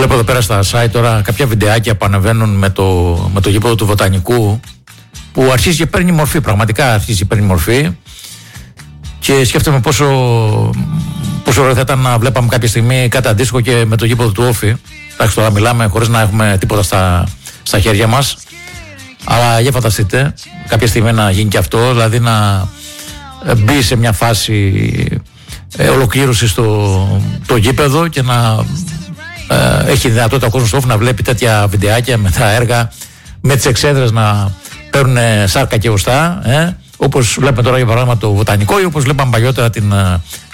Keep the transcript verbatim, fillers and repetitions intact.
Βλέπω εδώ πέρα στα site τώρα κάποια βιντεάκια που ανεβαίνουν με το, με το γήπεδο του Βοτανικού, που αρχίζει και παίρνει μορφή, πραγματικά αρχίζει και παίρνει μορφή, και σκέφτομαι πόσο, πόσο ωραίο θα ήταν να βλέπαμε κάποια στιγμή κάτι αντίστοιχο και με το γήπεδο του Όφη. Εντάξει, τώρα μιλάμε χωρίς να έχουμε τίποτα στα, στα χέρια μας, αλλά για φανταστείτε κάποια στιγμή να γίνει και αυτό, δηλαδή να μπει σε μια φάση ε, ολοκλήρωση στο το γήπεδο και να ε, έχει δυνατότητα ο κόσμος του Όφη να βλέπει τέτοια βιντεάκια με τα έργα, με τις εξέδρες να παίρνουν σάρκα και οστά, ε, όπως βλέπουμε τώρα για παράδειγμα το Βοτανικό, ή όπως βλέπαμε παλιότερα την,